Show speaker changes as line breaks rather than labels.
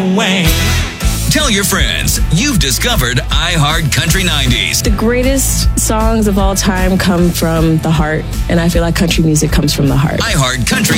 away.
Tell your friends you've discovered iHeart Country 90s.
The greatest songs of all time come from the heart, and I feel like country music comes from the heart.
iHeart Country